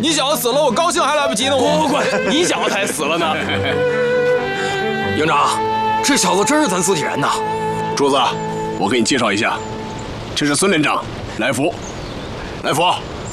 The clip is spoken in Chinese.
你小子死了，我高兴还来不及呢。 滚！你小子才死了呢。营长，这小子真是咱自己人呐。 柱子，我给你介绍一下，这是孙连长来福。来福，